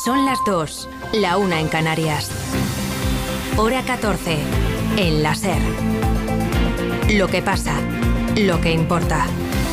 Son las 2, la 1 en Canarias. Hora 14, en la SER. Lo que pasa, lo que importa.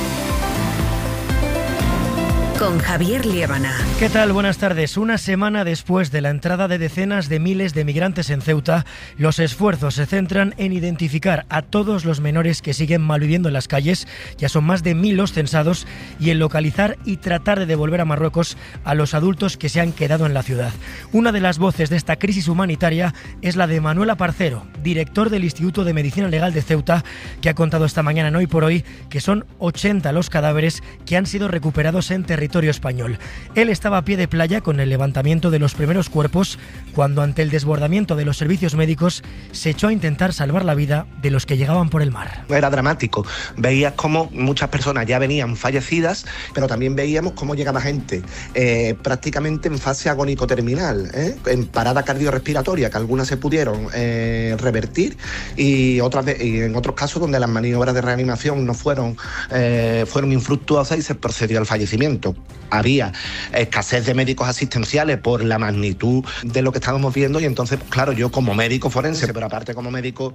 Con Javier Liébana. ¿Qué tal? Buenas tardes. Una semana después de la entrada de decenas de miles de migrantes en Ceuta, los esfuerzos se centran en identificar a todos los menores que siguen malviviendo en las calles, ya son más de 1000 los censados, y en localizar y tratar de devolver a Marruecos a los adultos que se han quedado en la ciudad. Una de las voces de esta crisis humanitaria es la de Manuel Aparcero, director del Instituto de Medicina Legal de Ceuta, que ha contado esta mañana en Hoy por Hoy que son 80 los cadáveres que han sido recuperados en territorio español. Él estaba a pie de playa con el levantamiento de los primeros cuerpos cuando, ante el desbordamiento de los servicios médicos, se echó a intentar salvar la vida de los que llegaban por el mar. Era dramático. Veías cómo muchas personas ya venían fallecidas, pero también veíamos cómo llegaba gente prácticamente en fase agónico-terminal, en parada cardiorrespiratoria, que algunas se pudieron revertir y en otros casos donde las maniobras de reanimación no fueron infructuosas y se procedió al fallecimiento. Había escasez de médicos asistenciales por la magnitud de lo que estábamos viendo y entonces, claro, yo como médico forense, pero aparte como médico,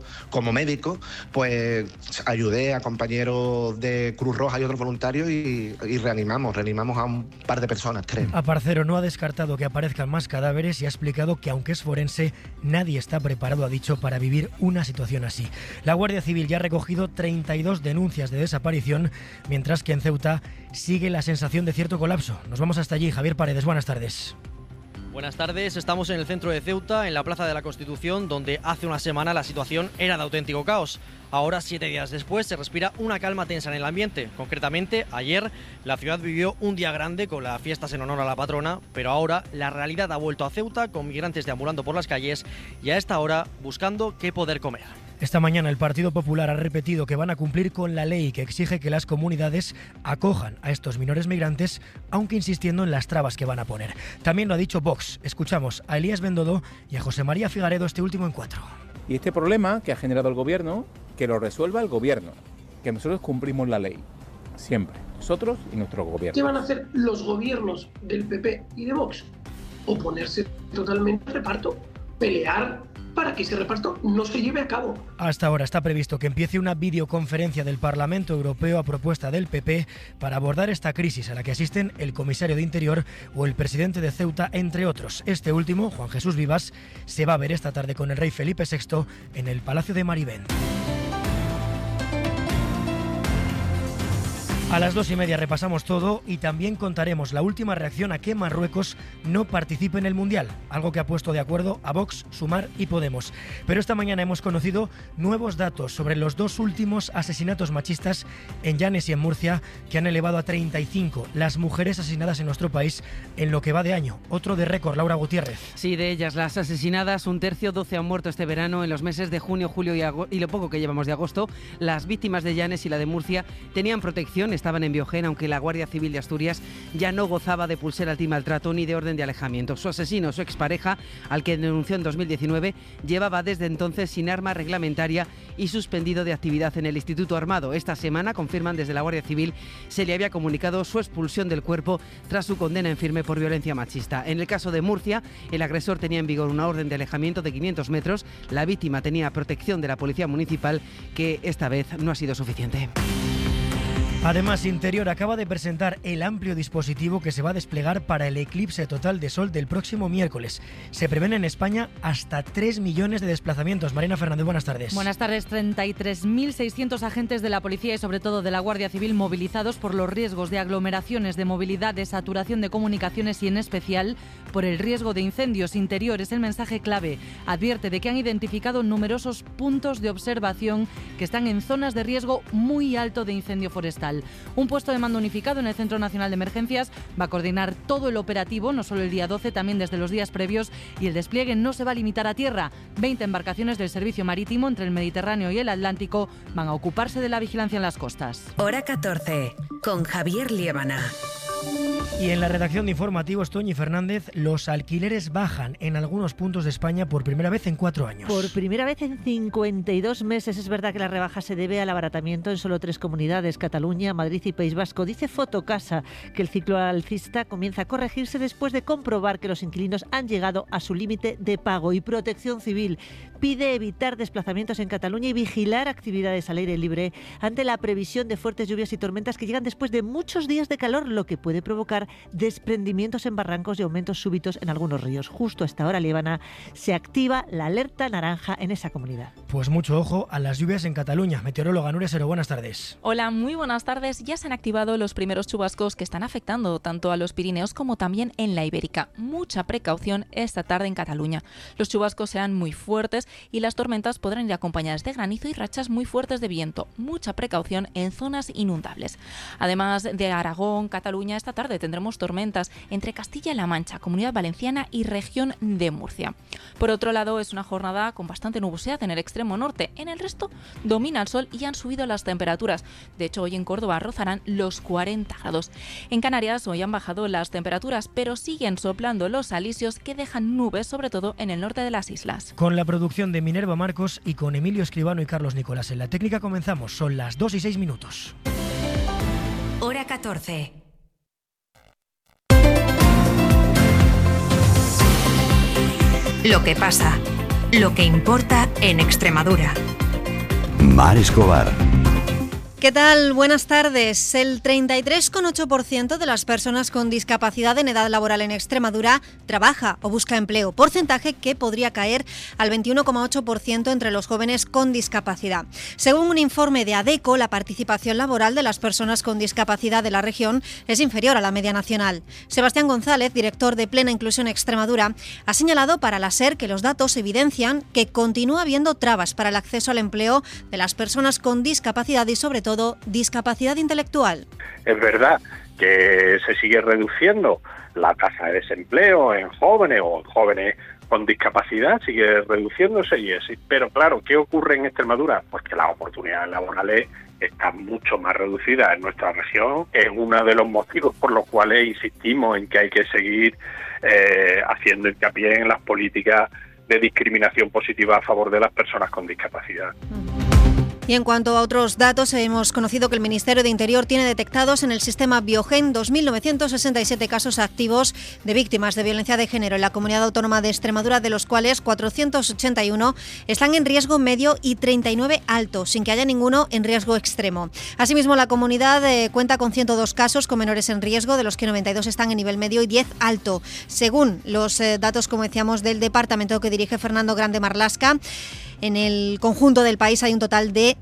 pues ayudé a compañeros de Cruz Roja y otros voluntarios y reanimamos a un par de personas, 3. Aparcero no ha descartado que aparezcan más cadáveres y ha explicado que, aunque es forense, nadie está preparado, ha dicho, para vivir una situación así. La Guardia Civil ya ha recogido 32 denuncias de desaparición, mientras que en Ceuta sigue la sensación de cierto colapso. Nos vamos hasta allí. Javier Paredes, buenas tardes. Buenas tardes, estamos en el centro de Ceuta, en la Plaza de la Constitución, donde hace una semana la situación era de auténtico caos. Ahora, 7 días después, se respira una calma tensa en el ambiente. Concretamente, ayer la ciudad vivió un día grande con las fiestas en honor a la patrona, pero ahora la realidad ha vuelto a Ceuta, con migrantes deambulando por las calles y a esta hora buscando qué poder comer. Esta mañana el Partido Popular ha repetido que van a cumplir con la ley que exige que las comunidades acojan a estos menores migrantes, aunque insistiendo en las trabas que van a poner. También lo ha dicho Vox. Escuchamos a Elías Bendodo y a José María Figaredo, este último en 4. Y este problema que ha generado el gobierno, que lo resuelva el gobierno, que nosotros cumplimos la ley, siempre, nosotros y nuestro gobierno. ¿Qué van a hacer los gobiernos del PP y de Vox? Oponerse totalmente al reparto, pelear para que ese reparto no se lleve a cabo. Hasta ahora está previsto que empiece una videoconferencia del Parlamento Europeo a propuesta del PP para abordar esta crisis a la que asisten el comisario de Interior o el presidente de Ceuta, entre otros. Este último, Juan Jesús Vivas, se va a ver esta tarde con el rey Felipe VI en el Palacio de Marivent. A las 2:30 repasamos todo y también contaremos la última reacción a que Marruecos no participe en el Mundial, algo que ha puesto de acuerdo a Vox, Sumar y Podemos. Pero esta mañana hemos conocido nuevos datos sobre los 2 últimos asesinatos machistas en Llanes y en Murcia, que han elevado a 35 las mujeres asesinadas en nuestro país en lo que va de año. Otro de récord, Laura Gutiérrez. Sí, de ellas las asesinadas, 1/3, 12 han muerto este verano. En los meses de junio, julio y lo poco que llevamos de agosto, las víctimas de Llanes y la de Murcia tenían protección, estaban en Biogén, aunque la Guardia Civil de Asturias ya no gozaba de pulsera antimaltrato ni de orden de alejamiento. Su asesino, su expareja, al que denunció en 2019, llevaba desde entonces sin arma reglamentaria y suspendido de actividad en el Instituto Armado. Esta semana, confirman desde la Guardia Civil, se le había comunicado su expulsión del cuerpo tras su condena en firme por violencia machista. En el caso de Murcia, el agresor tenía en vigor una orden de alejamiento de 500 metros. La víctima tenía protección de la Policía Municipal, que esta vez no ha sido suficiente. Además, Interior acaba de presentar el amplio dispositivo que se va a desplegar para el eclipse total de sol del próximo miércoles. Se prevén en España hasta 3 millones de desplazamientos. Marina Fernández, buenas tardes. Buenas tardes. 33.600 agentes de la policía y sobre todo de la Guardia Civil movilizados por los riesgos de aglomeraciones, de movilidad, de saturación de comunicaciones y en especial por el riesgo de incendios. Interior es el mensaje clave. Advierte de que han identificado numerosos puntos de observación que están en zonas de riesgo muy alto de incendio forestal. Un puesto de mando unificado en el Centro Nacional de Emergencias va a coordinar todo el operativo, no solo el día 12, también desde los días previos, y el despliegue no se va a limitar a tierra. 20 embarcaciones del servicio marítimo entre el Mediterráneo y el Atlántico van a ocuparse de la vigilancia en las costas. Hora 14, con Javier Liébana. Y en la redacción de informativos, Toñi Fernández, los alquileres bajan en algunos puntos de España por primera vez en 4 años. Por primera vez en 52 meses. Es verdad que la rebaja se debe al abaratamiento en solo 3 comunidades, Cataluña, Madrid y País Vasco. Dice Fotocasa que el ciclo alcista comienza a corregirse después de comprobar que los inquilinos han llegado a su límite de pago. Y Protección Civil pide evitar desplazamientos en Cataluña y vigilar actividades al aire libre ante la previsión de fuertes lluvias y tormentas que llegan después de muchos días de calor, lo que puede provocar desprendimientos en barrancos y aumentos súbitos en algunos ríos. Justo a esta hora, Líbana, se activa la alerta naranja en esa comunidad. Pues mucho ojo a las lluvias en Cataluña. Meteoróloga Nuria Sero, buenas tardes. Hola, muy buenas tardes. Ya se han activado los primeros chubascos que están afectando tanto a los Pirineos como también en la Ibérica. Mucha precaución esta tarde en Cataluña. Los chubascos serán muy fuertes y las tormentas podrán ir acompañadas de granizo y rachas muy fuertes de viento. Mucha precaución en zonas inundables. Además de Aragón, Cataluña, esta tarde tendremos tormentas entre Castilla-La Mancha, Comunidad Valenciana y región de Murcia. Por otro lado, es una jornada con bastante nubosidad en el extremo norte. En el resto domina el sol y han subido las temperaturas. De hecho, hoy en Córdoba rozarán los 40 grados. En Canarias hoy han bajado las temperaturas, pero siguen soplando los alisios que dejan nubes, sobre todo en el norte de las islas. Con la producción de Minerva Marcos y con Emilio Escribano y Carlos Nicolás en la técnica comenzamos. Son las 2:06. Hora 14. Lo que pasa, lo que importa en Extremadura. Mar Escobar. ¿Qué tal? Buenas tardes. El 33,8% de las personas con discapacidad en edad laboral en Extremadura trabaja o busca empleo, porcentaje que podría caer al 21,8% entre los jóvenes con discapacidad. Según un informe de ADECO, la participación laboral de las personas con discapacidad de la región es inferior a la media nacional. Sebastián González, director de Plena Inclusión Extremadura, ha señalado para la SER que los datos evidencian que continúa habiendo trabas para el acceso al empleo de las personas con discapacidad y sobre todo discapacidad intelectual. Es verdad que se sigue reduciendo la tasa de desempleo en jóvenes o jóvenes con discapacidad, sigue reduciéndose, pero claro, ¿qué ocurre en Extremadura? Pues que las oportunidades laborales están mucho más reducidas en nuestra región. Es uno de los motivos por los cuales insistimos en que hay que seguir haciendo hincapié en las políticas de discriminación positiva a favor de las personas con discapacidad. Y en cuanto a otros datos, hemos conocido que el Ministerio de Interior tiene detectados en el sistema Biogen 2.967 casos activos de víctimas de violencia de género en la Comunidad Autónoma de Extremadura, de los cuales 481 están en riesgo medio y 39 alto, sin que haya ninguno en riesgo extremo. Asimismo, la comunidad cuenta con 102 casos con menores en riesgo, de los que 92 están en nivel medio y 10 alto. Según los datos, como decíamos, del departamento que dirige Fernando Grande Marlasca, en el conjunto del país hay un total de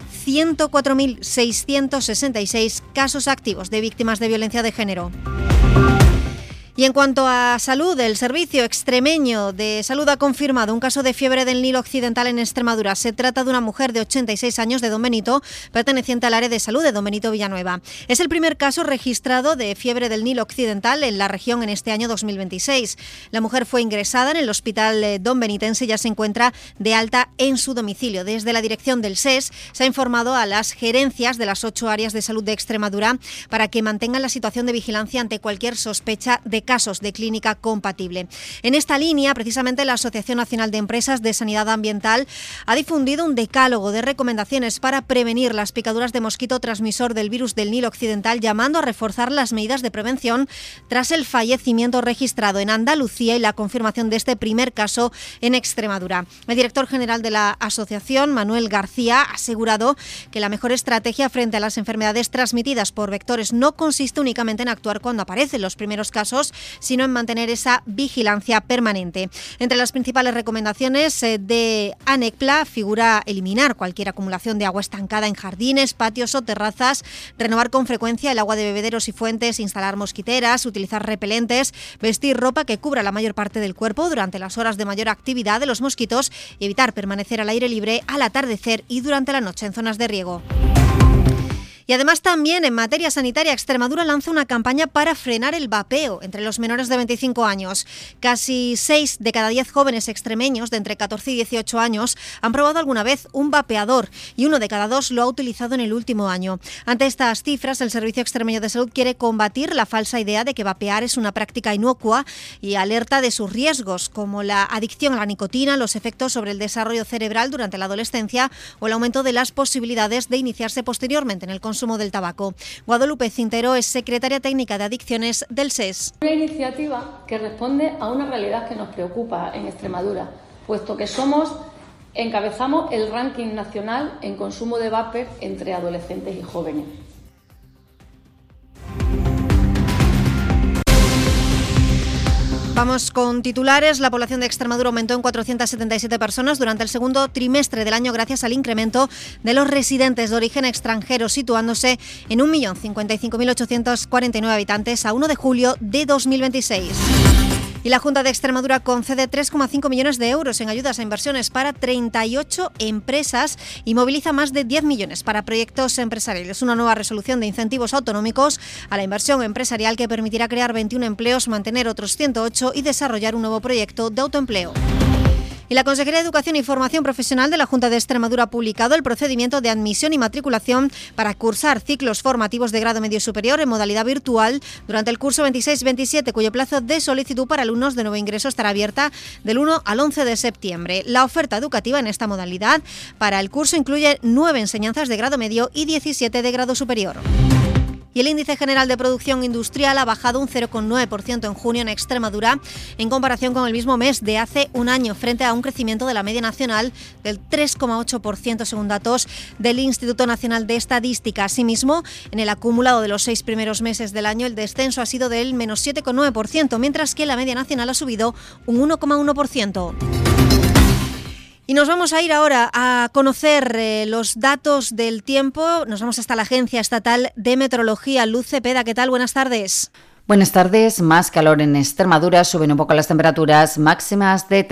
104.666 casos activos de víctimas de violencia de género. Y en cuanto a salud, el Servicio Extremeño de Salud ha confirmado un caso de fiebre del Nilo Occidental en Extremadura. Se trata de una mujer de 86 años de Don Benito, perteneciente al área de salud de Don Benito Villanueva. Es el primer caso registrado de fiebre del Nilo Occidental en la región en este año 2026. La mujer fue ingresada en el hospital Don Benitense y ya se encuentra de alta en su domicilio. Desde la dirección del SES se ha informado a las gerencias de las 8 áreas de salud de Extremadura para que mantengan la situación de vigilancia ante cualquier sospecha de casos de clínica compatible. En esta línea, precisamente, la Asociación Nacional de Empresas de Sanidad Ambiental ha difundido un decálogo de recomendaciones para prevenir las picaduras de mosquito transmisor del virus del Nilo Occidental, llamando a reforzar las medidas de prevención tras el fallecimiento registrado en Andalucía y la confirmación de este primer caso en Extremadura. El director general de la asociación, Manuel García, ha asegurado que la mejor estrategia frente a las enfermedades transmitidas por vectores no consiste únicamente en actuar cuando aparecen los primeros casos, sino en mantener esa vigilancia permanente. Entre las principales recomendaciones de ANECPLA figura eliminar cualquier acumulación de agua estancada en jardines, patios o terrazas, renovar con frecuencia el agua de bebederos y fuentes, instalar mosquiteras, utilizar repelentes, vestir ropa que cubra la mayor parte del cuerpo durante las horas de mayor actividad de los mosquitos y evitar permanecer al aire libre al atardecer y durante la noche en zonas de riego. Y además también en materia sanitaria, Extremadura lanza una campaña para frenar el vapeo entre los menores de 25 años. Casi 6 de cada 10 jóvenes extremeños de entre 14 y 18 años han probado alguna vez un vapeador y 1 de cada 2 lo ha utilizado en el último año. Ante estas cifras, el Servicio Extremeño de Salud quiere combatir la falsa idea de que vapear es una práctica inocua y alerta de sus riesgos, como la adicción a la nicotina, los efectos sobre el desarrollo cerebral durante la adolescencia o el aumento de las posibilidades de iniciarse posteriormente en el consumo del tabaco. Guadalupe Cintero es secretaria técnica de adicciones del SES. Una iniciativa que responde a una realidad que nos preocupa en Extremadura, puesto que encabezamos el ranking nacional en consumo de vapor entre adolescentes y jóvenes. Vamos con titulares. La población de Extremadura aumentó en 477 personas durante el segundo trimestre del año gracias al incremento de los residentes de origen extranjero, situándose en 1.055.849 habitantes a 1 de julio de 2026. Y la Junta de Extremadura concede 3,5 millones de euros en ayudas a inversiones para 38 empresas y moviliza más de 10 millones para proyectos empresariales. Una nueva resolución de incentivos autonómicos a la inversión empresarial que permitirá crear 21 empleos, mantener otros 108 y desarrollar un nuevo proyecto de autoempleo. Y la Consejería de Educación y Formación Profesional de la Junta de Extremadura ha publicado el procedimiento de admisión y matriculación para cursar ciclos formativos de grado medio superior en modalidad virtual durante el curso 26-27, cuyo plazo de solicitud para alumnos de nuevo ingreso estará abierta del 1 al 11 de septiembre. La oferta educativa en esta modalidad para el curso incluye 9 enseñanzas de grado medio y 17 de grado superior. Y el índice general de producción industrial ha bajado un 0,9% en junio en Extremadura en comparación con el mismo mes de hace un año, frente a un crecimiento de la media nacional del 3,8% según datos del Instituto Nacional de Estadística. Asimismo, en el acumulado de los 6 primeros meses del año, el descenso ha sido del menos 7,9%, mientras que la media nacional ha subido un 1,1%. Y nos vamos a ir ahora a conocer los datos del tiempo. Nos vamos hasta la Agencia Estatal de Meteorología. Luz Cepeda, ¿qué tal? Buenas tardes. Buenas tardes. Más calor en Extremadura, suben un poco las temperaturas máximas de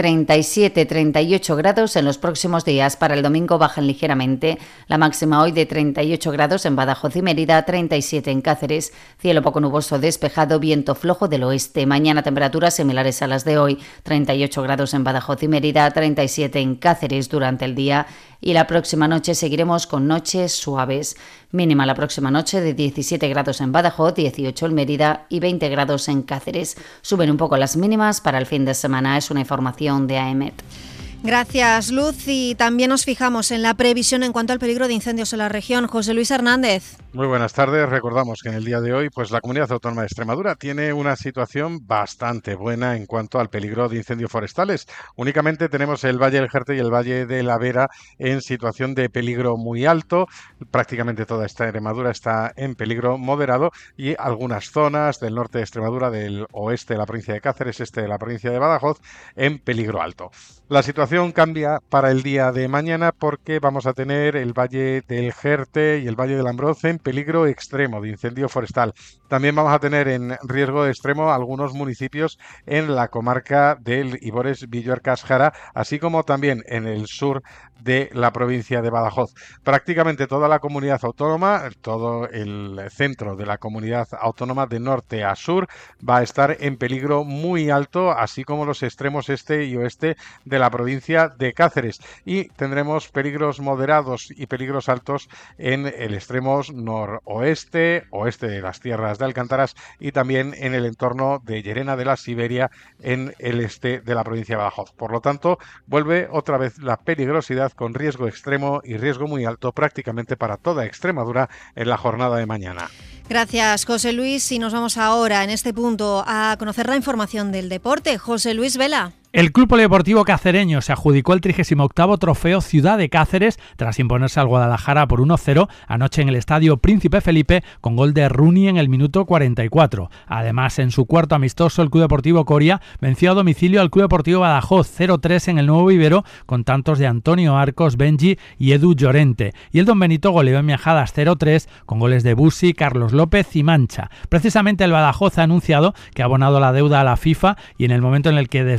37-38 grados en los próximos días. Para el domingo bajan ligeramente. La máxima hoy de 38 grados en Badajoz y Mérida, 37 en Cáceres. Cielo poco nuboso despejado, viento flojo del oeste. Mañana temperaturas similares a las de hoy, 38 grados en Badajoz y Mérida, 37 en Cáceres durante el día. Y la próxima noche seguiremos con noches suaves. Mínima la próxima noche de 17 grados en Badajoz, 18 en Mérida y 20 grados en Cáceres. Suben un poco las mínimas para el fin de semana. Es una información de AEMET. Gracias, Luz. Y también nos fijamos en la previsión en cuanto al peligro de incendios en la región. José Luis Hernández. Muy buenas tardes. Recordamos que en el día de hoy, pues la Comunidad Autónoma de Extremadura tiene una situación bastante buena en cuanto al peligro de incendios forestales. Únicamente tenemos el Valle del Jerte y el Valle de la Vera en situación de peligro muy alto. Prácticamente toda Extremadura está en peligro moderado y algunas zonas del norte de Extremadura, del oeste de la provincia de Cáceres, este de la provincia de Badajoz, en peligro alto. La situación cambia para el día de mañana porque vamos a tener el Valle del Jerte y el Valle del Ambroz en peligro extremo de incendio forestal. También vamos a tener en riesgo extremo algunos municipios en la comarca del Ibores-Villuercas-Jara, así como también en el sur de la provincia de Badajoz. Prácticamente toda la comunidad autónoma, todo el centro de la comunidad autónoma de norte a sur va a estar en peligro muy alto, así como los extremos este y oeste de la provincia de Cáceres. Y tendremos peligros moderados y peligros altos en el extremo noroeste, oeste de las tierras de Alcántaras y también en el entorno de Llerena de la Siberia en el este de la provincia de Badajoz. Por lo tanto, vuelve otra vez la peligrosidad con riesgo extremo y riesgo muy alto prácticamente para toda Extremadura en la jornada de mañana. Gracias, José Luis. Y nos vamos ahora en este punto a conocer la información del deporte. José Luis Vela. El Club Polideportivo Cacereño se adjudicó el 38º Trofeo Ciudad de Cáceres tras imponerse al Guadalajara por 1-0 anoche en el Estadio Príncipe Felipe con gol de Rooney en el minuto 44. Además, en su cuarto amistoso, el Club Deportivo Coria venció a domicilio al Club Deportivo Badajoz 0-3 en el Nuevo Vivero con tantos de Antonio Arcos, Benji y Edu Llorente. Y el Don Benito goleó en Miajadas 0-3 con goles de Busi, Carlos López y Mancha. Precisamente el Badajoz ha anunciado que ha abonado la deuda a la FIFA y en el momento en el que desbloqueen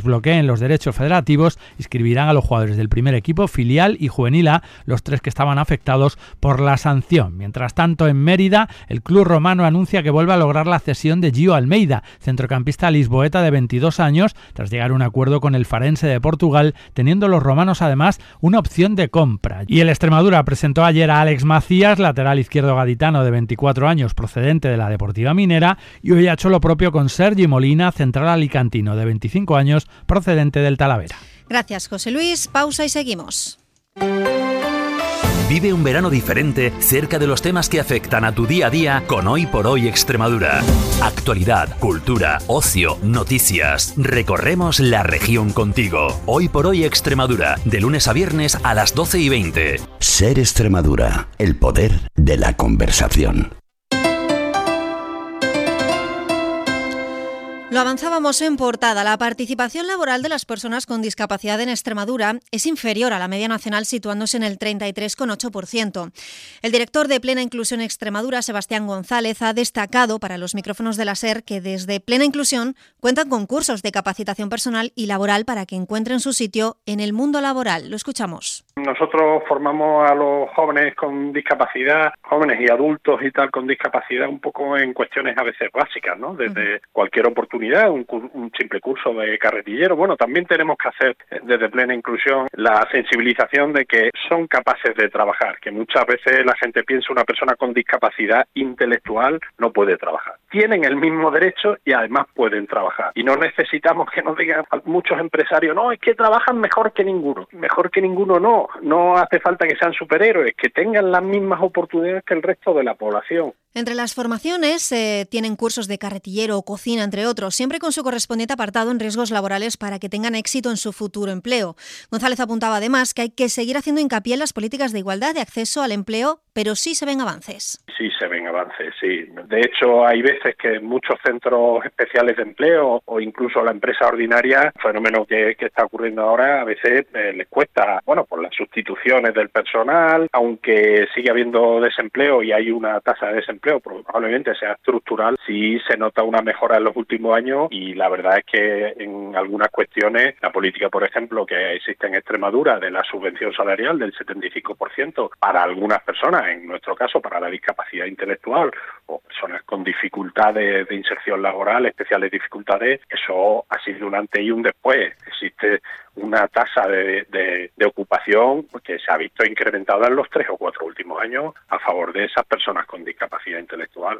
en los derechos federativos, inscribirán a los jugadores del primer equipo, filial y juvenil A, los 3 que estaban afectados por la sanción. Mientras tanto, en Mérida, el club romano anuncia que vuelve a lograr la cesión de Gio Almeida, centrocampista lisboeta de 22 años, tras llegar a un acuerdo con el Farense de Portugal, teniendo los romanos además una opción de compra. Y el Extremadura presentó ayer a Alex Macías, lateral izquierdo gaditano de 24 años procedente de la Deportiva Minera, y hoy ha hecho lo propio con Sergi Molina, central alicantino de 25 años procedente del Talavera. Gracias, José Luis. Pausa y seguimos. Vive un verano diferente cerca de los temas que afectan a tu día a día con Hoy por Hoy Extremadura. Actualidad, cultura, ocio, noticias. Recorremos la región contigo. Hoy por Hoy Extremadura, de lunes a viernes a las 12:20. Ser Extremadura, el poder de la conversación. Lo avanzábamos en portada. La participación laboral de las personas con discapacidad en Extremadura es inferior a la media nacional, situándose en el 33,8%. El director de Plena Inclusión Extremadura, Sebastián González, ha destacado para los micrófonos de la SER que desde Plena Inclusión cuentan con cursos de capacitación personal y laboral para que encuentren su sitio en el mundo laboral. Lo escuchamos. Nosotros formamos a los jóvenes con discapacidad, jóvenes y adultos y tal con discapacidad un poco en cuestiones a veces básicas, ¿no? Desde cualquier oportunidad, un simple curso de carretillero. Bueno, también tenemos que hacer desde Plena Inclusión la sensibilización de que son capaces de trabajar, que muchas veces la gente piensa una persona con discapacidad intelectual no puede trabajar. Tienen el mismo derecho y además pueden trabajar. Y no necesitamos que nos digan muchos empresarios, no, es que trabajan mejor que ninguno. Mejor que ninguno no hace falta que sean superhéroes, que tengan las mismas oportunidades que el resto de la población. Entre las formaciones tienen cursos de carretillero o cocina, entre otros, siempre con su correspondiente apartado en riesgos laborales para que tengan éxito en su futuro empleo. González apuntaba además que hay que seguir haciendo hincapié en las políticas de igualdad de acceso al empleo, pero sí se ven avances. Sí se ven avances, sí. De hecho, hay veces que muchos centros especiales de empleo o incluso la empresa ordinaria, fenómeno que está ocurriendo ahora, a veces les cuesta, bueno, por las sustituciones del personal, aunque sigue habiendo desempleo y hay una tasa de desempleo probablemente sea estructural, sí se nota una mejora en los últimos años y la verdad es que en algunas cuestiones, la política, por ejemplo, que existe en Extremadura de la subvención salarial del 75% para algunas personas, en nuestro caso para la discapacidad intelectual o personas con dificultades de inserción laboral, especiales dificultades, eso ha sido un antes y un después. Existe una tasa de ocupación que se ha visto incrementada en los 3 o 4 últimos años a favor de esas personas con discapacidad intelectual.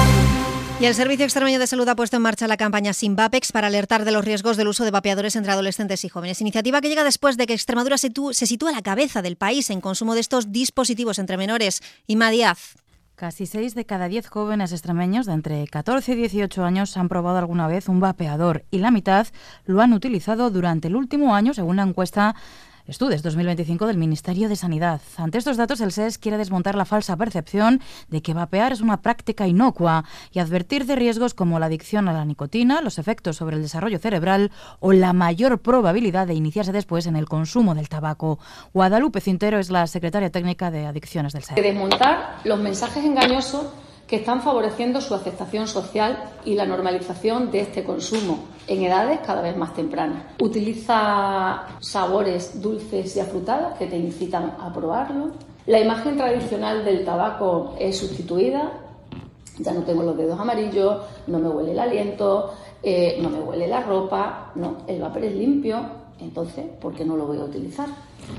Y el Servicio Extremeño de Salud ha puesto en marcha la campaña Sin Vapex para alertar de los riesgos del uso de vapeadores entre adolescentes y jóvenes. Iniciativa que llega después de que Extremadura se sitúa a la cabeza del país en consumo de estos dispositivos entre menores. Inma Díaz. Casi 6 de cada 10 jóvenes extremeños de entre 14 y 18 años han probado alguna vez un vapeador y la mitad lo han utilizado durante el último año, según la encuesta Estudes 2025 del Ministerio de Sanidad. Ante estos datos, el SES quiere desmontar la falsa percepción de que vapear es una práctica inocua y advertir de riesgos como la adicción a la nicotina, los efectos sobre el desarrollo cerebral o la mayor probabilidad de iniciarse después en el consumo del tabaco. Guadalupe Cintero es la secretaria técnica de Adicciones del SES. Desmontar los mensajes engañosos que están favoreciendo su aceptación social y la normalización de este consumo en edades cada vez más tempranas. Utiliza sabores dulces y afrutados que te incitan a probarlo. La imagen tradicional del tabaco es sustituida. Ya no tengo los dedos amarillos, no me huele el aliento, no me huele la ropa. No, el vapor es limpio, entonces, ¿por qué no lo voy a utilizar?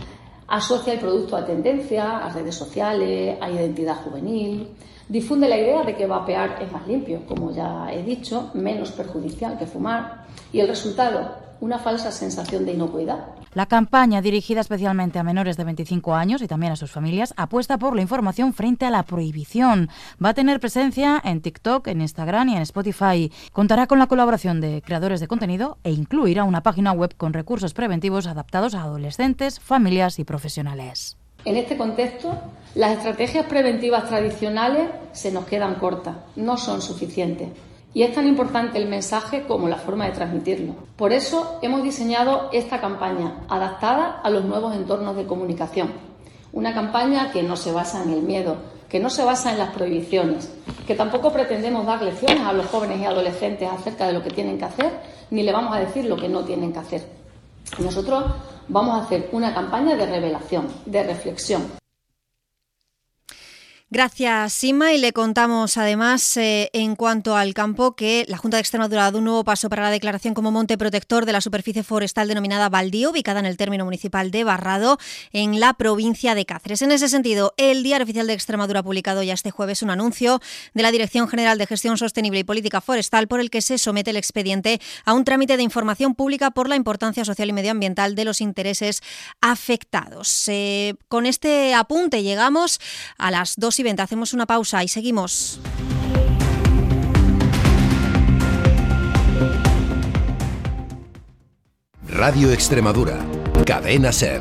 Asocia el producto a tendencia, a redes sociales, a identidad juvenil. Difunde la idea de que vapear es más limpio, como ya he dicho, menos perjudicial que fumar. Y el resultado, una falsa sensación de inocuidad. La campaña, dirigida especialmente a menores de 25 años y también a sus familias, apuesta por la información frente a la prohibición. Va a tener presencia en TikTok, en Instagram y en Spotify. Contará con la colaboración de creadores de contenido e incluirá una página web con recursos preventivos adaptados a adolescentes, familias y profesionales. En este contexto, las estrategias preventivas tradicionales se nos quedan cortas, no son suficientes. Y es tan importante el mensaje como la forma de transmitirlo. Por eso hemos diseñado esta campaña, adaptada a los nuevos entornos de comunicación. Una campaña que no se basa en el miedo, que no se basa en las prohibiciones, que tampoco pretendemos dar lecciones a los jóvenes y adolescentes acerca de lo que tienen que hacer, ni le vamos a decir lo que no tienen que hacer. Nosotros vamos a hacer una campaña de revelación, de reflexión. Gracias, Sima. Y le contamos además, en cuanto al campo, que la Junta de Extremadura ha dado un nuevo paso para la declaración como monte protector de la superficie forestal denominada Baldío, ubicada en el término municipal de Barrado, en la provincia de Cáceres. En ese sentido, el Diario Oficial de Extremadura ha publicado ya este jueves un anuncio de la Dirección General de Gestión Sostenible y Política Forestal por el que se somete el expediente a un trámite de información pública por la importancia social y medioambiental de los intereses afectados. Con este apunte llegamos a las 2:20. Hacemos una pausa y seguimos. Radio Extremadura, Cadena SER.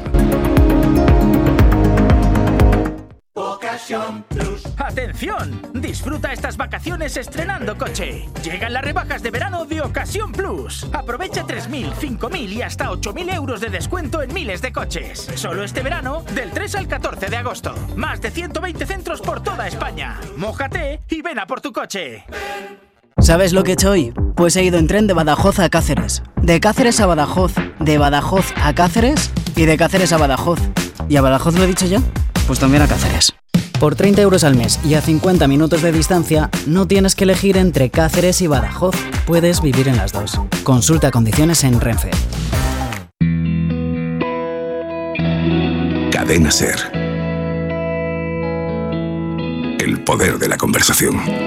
Ocasión Plus. ¡Atención! Disfruta estas vacaciones estrenando coche. Llegan las rebajas de verano de Ocasión Plus. Aprovecha 3.000, 5.000 y hasta 8.000 euros de descuento en miles de coches. Solo este verano, del 3 al 14 de agosto. Más de 120 centros por toda España. Mójate y ven a por tu coche. ¿Sabes lo que he hecho hoy? Pues he ido en tren de Badajoz a Cáceres. De Cáceres a Badajoz. De Badajoz a Cáceres. Y de Cáceres a Badajoz. ¿Y a Badajoz lo he dicho ya? Pues también a Cáceres. Por 30 euros al mes y a 50 minutos de distancia, no tienes que elegir entre Cáceres y Badajoz. Puedes vivir en las dos. Consulta condiciones en Renfe. Cadena SER. El poder de la conversación.